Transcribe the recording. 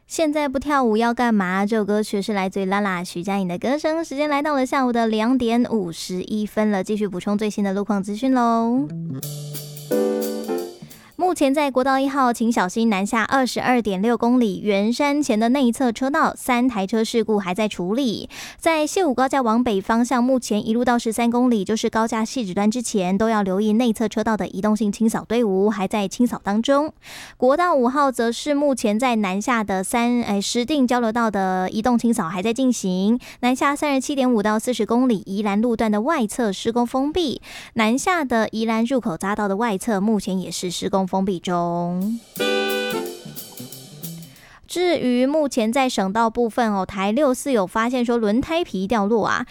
现在不跳舞要干嘛？这首歌曲是来自于拉拉徐佳莹的歌声。时间来到了下午的2:51了，继续补充最新的路况资讯喽。目前在国道1号请小心南下22.6公里圆山前的内侧车道3台车事故还在处理。在西武高架往北方向，目前一路到13公里，就是高架汐止端之前，都要留意内侧车道的移动性清扫队伍还在清扫当中。国道5号则是目前在南下的石碇交流道的移动清扫还在进行，南下37.5到40公里宜兰路段的外侧施工封闭，南下的宜兰入口匝道的外侧目前也是施工封闭中。至于目前在省道部分台64有发现说轮胎皮掉落啊，